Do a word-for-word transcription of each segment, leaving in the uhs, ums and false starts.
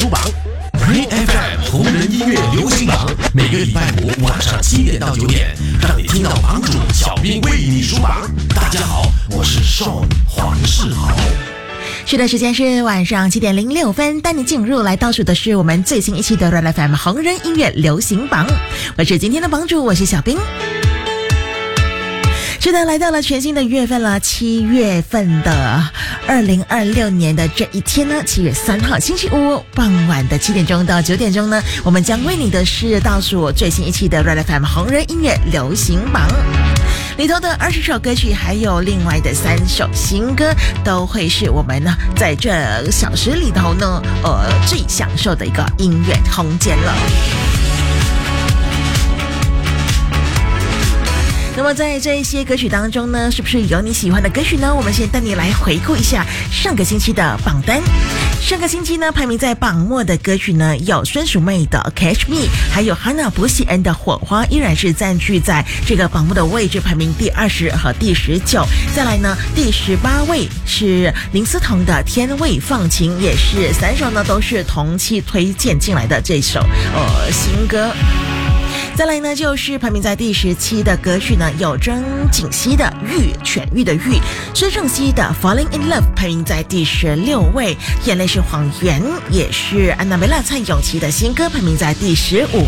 书榜 ，Green F M 红人音乐流行榜，每个礼拜五晚上七点到九点，让你听到榜主小编为你书榜。大家好，我是 Sean 黄世豪。 是的，时间是晚上七点零六分，带你进入来倒数的是我们最新一期的 Red F M 红人音乐流行榜。我是今天的榜主，我是小兵。是的，来到了全新的月份了，七月份的二零二六年的这一天呢，七月三号星期五傍晚的七点钟到九点钟呢，我们将为你的是倒数最新一期的 Red F M 红人音乐流行榜。里头的二十首歌曲，还有另外的三首新歌，都会是我们呢在这小时里头呢，呃，最享受的一个音乐空间了。那么在这一些歌曲当中呢，是不是有你喜欢的歌曲呢？我们先带你来回顾一下上个星期的榜单。上个星期呢，排名在榜末的歌曲呢，有孙淑媚的 Catch Me， 还有哈娜博希恩的火花，依然是占据在这个榜末的位置，排名第二十和第十九。再来呢，第十八位是林思彤的天未放晴，也是三首呢都是同期推荐进来的这首呃新歌。再来呢，就是排名在第十七的歌曲呢，有曾锦熙的愈痊愈的愈，孙盛熙的 Falling in Love 排名在第十六位，眼泪是谎言也是安娜贝拉蔡永琪的新歌，排名在第十五。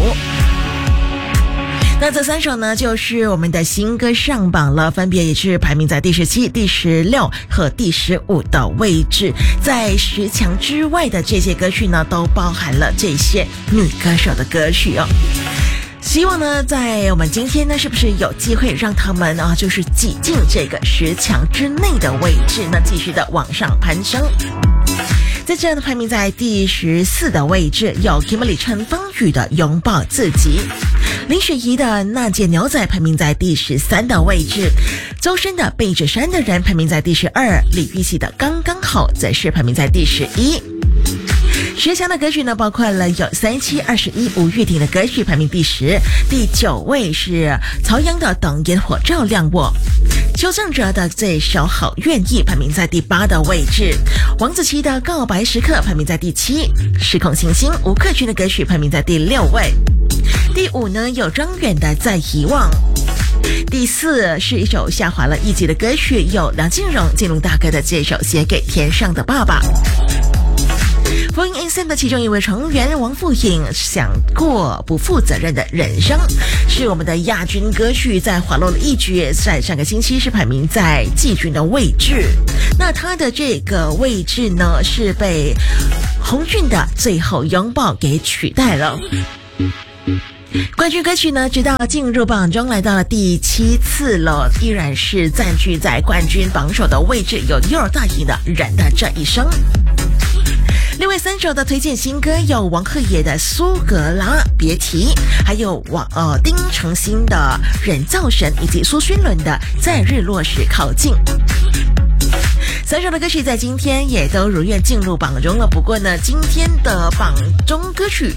那这三首呢，就是我们的新歌上榜了，分别也是排名在第十七、第十六和第十五的位置。在十强之外的这些歌曲呢，都包含了这些女歌手的歌曲哦。希望呢，在我们今天呢，是不是有机会让他们啊，就是挤进这个十强之内的位置呢，继续的往上攀升。在这呢，排名在第十四的位置，有 Kimberly 陈芳宇的拥抱自己，林雪怡的那件牛仔排名在第十三的位置，周深的背着山的人排名在第十二，李玉玺的刚刚好则是排名在第十一。十强的歌曲呢，包括了有三七二十一吴玉婷的歌曲排名第十，第九位是曹阳的等烟火照亮我，邱正哲的这首好愿意排名在第八的位置，王子琪的告白时刻排名在第七，时空行星吴克群的歌曲排名在第六位，第五呢有张远的在遗忘，第四是一首下滑了一级的歌曲，有梁静茹静茹大哥的这首写给天上的爸爸。福音 A 三 的其中一位成员王富颖想过不负责任的人生，是我们的亚军歌曲，在滑落了一局，在上个星期是排名在季军的位置。那他的这个位置呢，是被洪俊的最后拥抱给取代了。冠军歌曲呢，直到进入榜中来到了第七次了，依然是占据在冠军榜首的位置，有幼儿大赢的人的这一生。另外三首的推荐新歌有王鹤野的苏格拉别提，还有王呃丁程鑫的人造神，以及苏勋伦的在日落时靠近。三首的歌曲在今天也都如愿进入榜中了，不过呢，今天的榜中歌曲